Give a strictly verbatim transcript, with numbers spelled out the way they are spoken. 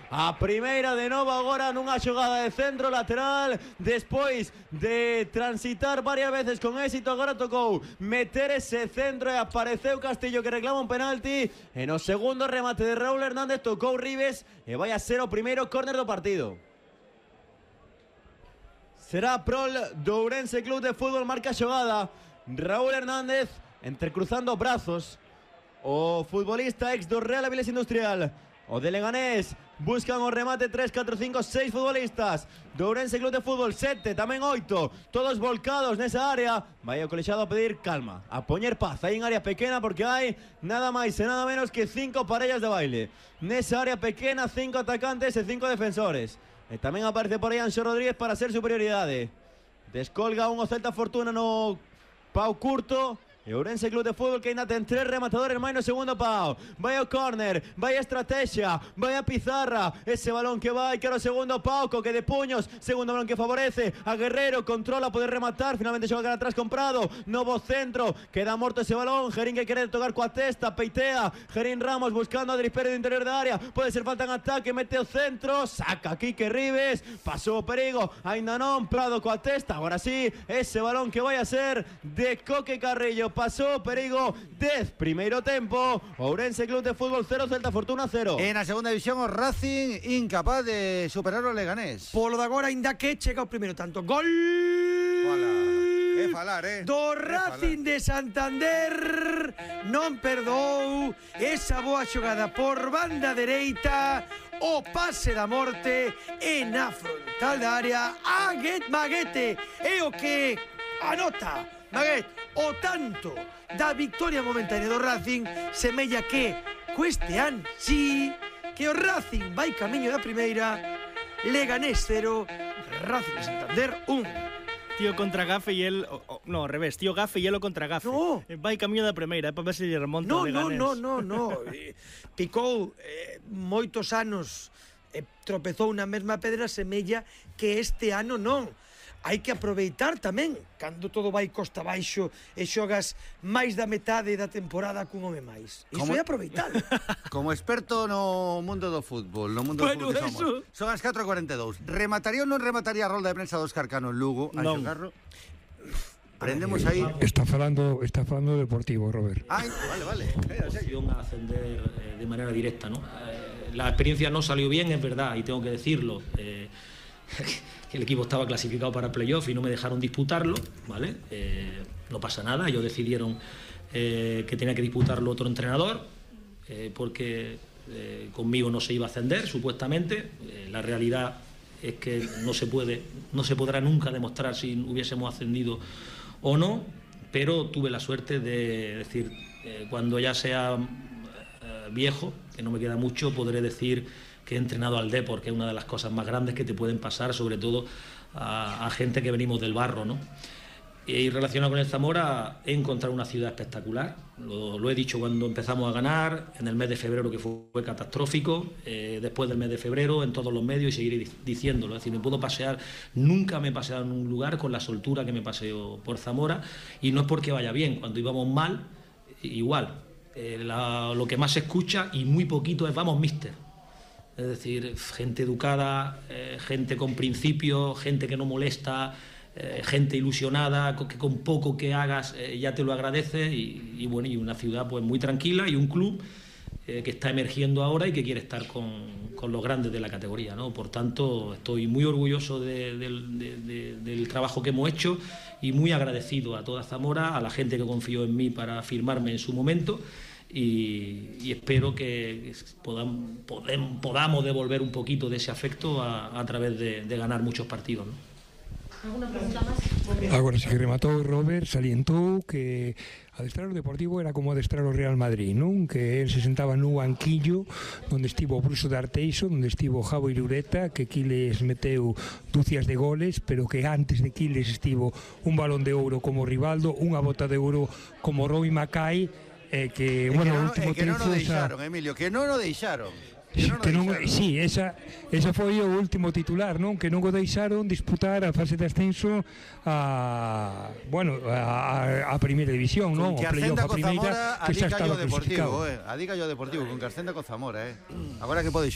a primeira de novo agora nunha xogada de centro lateral, despois de transitar varias veces con éxito, agora tocou meter ese centro e apareceu Castillo que reclama un penalti. E no segundo remate de Raúl Hernández tocou Ribes e vai a ser o primeiro córner do partido. Será prol do Ourense Club de Fútbol, marca xogada Raúl Hernández entrecruzando brazos. O futbolista ex do Real Avilés Industrial, o de Leganés, buscan o remate. Tres, catro, cinco, seis futbolistas do Ourense Club de Fútbol, sete, tamén oito, todos volcados nesa área. Vai o colexiado a pedir calma, a poñer paz aí en área pequena, porque hai nada máis e nada menos que cinco parellas de baile nesa área pequena, cinco atacantes e cinco defensores. E tamén aparece por aí Anxo Rodríguez para ser superioridade. Descolga un o Celta Fortuna no pau curto. E Ourense Club de Fútbol que ainda ten tres rematadores máis no segundo pau. Vai o córner, vai a estrategia, vai a pizarra. Ese balón que vai, que era o segundo pau, co que de puños. Segundo balón que favorece a Guerrero, controla, poder rematar. Finalmente xoga cara atrás con Prado. Novo centro, queda morto ese balón. Gerín que quere tocar coa testa, peitea. Gerín Ramos buscando a Drisperi do interior da área. Pode ser falta en ataque, mete o centro. Saca Quique Ribes, pasou o perigo. Ainda non, Prado coa testa. Agora sí, ese balón que vai a ser de Coque Carrillo. Pasou o perigo, dez primeiro tempo. Ourense Club de Fútbol cero, Celta Fortuna cero. En a segunda división o Racing incapaz de superar o Leganés. Polo de agora ainda que chega o primeiro tanto. Gol! Ola, que falar, eh? Do Racing de Santander. Non perdou esa boa xogada por banda dereita. O pase da morte e na frontal da área Aguet Maguete é o que anota Maguet o tanto da victoria momentánea do Racing. Semella que cueste ano sí que o Racing vai camiño da primeira. Leganés cero, Racing de Santander un. Tío contra Gafe e el... Oh, oh, no, ao revés, tío Gafe e el contra Gafe. No. Vai camiño da primeira, é para ver se lle remonta No, o no, Leganés. no, no, no. Picou eh, moitos anos, eh, tropezou na mesma pedra, semella que este ano non. Hai que aproveitar tamén cando todo vai costa baixo e xogas máis da metade da temporada cun home máis. Iso é aproveitar. Como experto no mundo do fútbol, no mundo Bueno, do fútbol que somos. eso. Son as catro e cuarenta e dous. Remataría ou non remataría a rolda de prensa do Óscar Cano en Lugo? Non. Anxo Carro? Prendemos aí. Está falando, está falando deportivo, Robert. Ay, vale, vale. Opción a ascender eh, de manera directa, ¿no? Eh, la experiencia no salió bien, es verdad, y tengo que decirlo. Eh, el equipo estaba clasificado para playoff y no me dejaron disputarlo, ¿vale? Eh, no pasa nada, ellos decidieron eh, que tenía que disputarlo otro entrenador, eh, porque eh, conmigo no se iba a ascender, supuestamente. Eh, la realidad es que no se puede, no se podrá nunca demostrar si hubiésemos ascendido o no, pero tuve la suerte de decir, eh, cuando ya sea eh, viejo, que no me queda mucho, podré decir que he entrenado al Depor, que es una de las cosas más grandes que te pueden pasar, sobre todo a, a gente que venimos del barro, ¿no? Y relacionado con el Zamora, he encontrado una ciudad espectacular, lo, lo he dicho cuando empezamos a ganar, en el mes de febrero, que fue, fue catastrófico, eh, después del mes de febrero, en todos los medios, y seguiré diciéndolo. Es decir, me puedo pasear, nunca me he paseado en un lugar con la soltura que me paseo por Zamora, y no es porque vaya bien, cuando íbamos mal, igual, eh, la, lo que más se escucha, y muy poquito, es vamos, mister. Es decir, gente educada, eh, gente con principios, gente que no molesta, eh, gente ilusionada, que con poco que hagas eh, ya te lo agradece, y, y bueno, y una ciudad pues muy tranquila, y un club eh, que está emergiendo ahora y que quiere estar con, con los grandes de la categoría, ¿no? Por tanto, estoy muy orgulloso de, de, de, de, del trabajo que hemos hecho, y muy agradecido a toda Zamora, a la gente que confió en mí para firmarme en su momento. Y, y espero que podamos, podemos, podamos devolver un poquito de ese afecto a, a través de, de ganar muchos partidos, ¿no? ¿Alguna pregunta más? Agora, se que rematou Robert, salientou que adestrar o Deportivo era como adestrar o Real Madrid, non? Que él se sentaba no banquillo onde estivo o Bruso de Arteixo, onde estivo Javo Irureta, que Quiles meteu dúcias de goles, pero que antes de Quiles estivo un balón de ouro como Rivaldo, unha bota de ouro como Roy Mackay, eh, que, É bueno, que o non, último é que non o triunfo deixaron, Emilio, que non o deixaron. Que non o que non, deixaron. sí, esa, esa foi o último titular, non? Que non o deixaron disputar a fase de ascenso a, bueno, a, a primeira división, non? Con que O playoff ascenda a co primeira, Zamora, que xa adica estaba yo Deportivo, clasificado. eh. Adica yo Deportivo, con que ascenda co Zamora, eh. Agora que pode